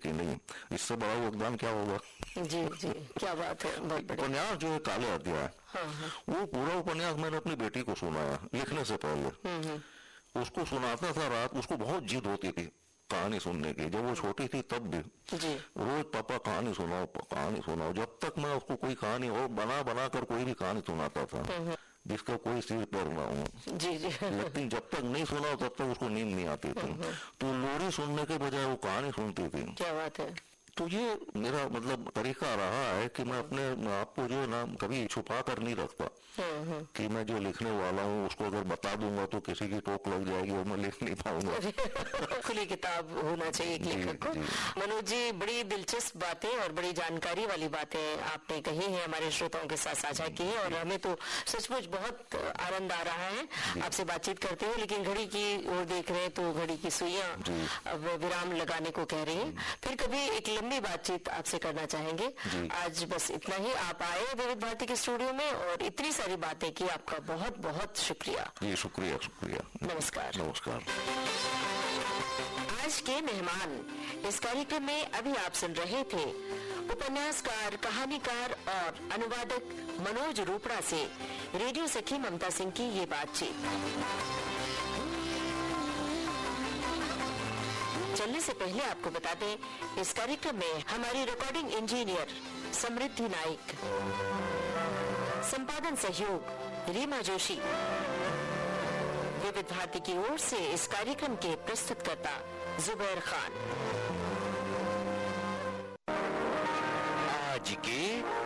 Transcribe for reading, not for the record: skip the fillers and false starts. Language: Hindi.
कि नहीं, इससे बड़ा योगदान क्या होगा। जी जी, क्या बात है, बहुत बढ़िया। उपन्यास जो है काले अध्याय, वो पूरा उपन्यास मैंने अपनी बेटी को सुनाया लिखने से पहले। उसको सुनाता था रात, उसको बहुत जिद होती थी कहानी सुनने की, जब वो छोटी थी तब भी जी। रोज पापा कहानी सुनाओ कहानी सुनाओ, जब तक मैं उसको कोई कहानी और बना बना कर कोई भी कहानी सुनाता था जिसका कोई सिर पैर ना हो। जी जी। लेकिन जब तक नहीं सुना तब तक उसको नींद नहीं आती थी, तो लोरी सुनने के बजाय वो कहानी सुनती थी। क्या बात है। तो ये मेरा मतलब तरीका रहा है कि मैं अपने आप को जो है ना कभी छुपा कर नहीं रखता, कि मैं जो लिखने वाला हूँ उसको अगर बता दूंगा तो किसी की टोक लग जाएगी और मैं लिख नहीं पाऊंगा। खुली किताब होना चाहिए एक लेखक को। मनोज जी, बड़ी दिलचस्प बातें और बड़ी जानकारी वाली बातें आपने कही है, हमारे श्रोताओं के साथ साझा की है, और हमें तो सचमुच बहुत आनंद आ रहा है आपसे बातचीत करते हुए। लेकिन घड़ी की ओर देख रहे हैं तो घड़ी की सुइयां अब विराम लगाने को कह रही है। फिर कभी एक लंबी बातचीत आपसे करना चाहेंगे। आज बस इतना ही। आप आए विविध भारती के स्टूडियो में और इतनी सारी बातें की, आपका बहुत बहुत शुक्रिया। जी शुक्रिया शुक्रिया। नमस्कार। नमस्कार। आज के मेहमान इस कार्यक्रम में अभी आप सुन रहे थे उपन्यासकार, कहानीकार और अनुवादक मनोज रूपड़ा से रेडियो सखी ममता सिंह की ये बातचीत। चलने से पहले आपको बता दें, इस कार्यक्रम में हमारी रिकॉर्डिंग इंजीनियर समृद्धि नाइक, संपादन सहयोग रीमा जोशी, विविध भारती की ओर से इस कार्यक्रम के प्रस्तुतकर्ता जुबैर खान। आज के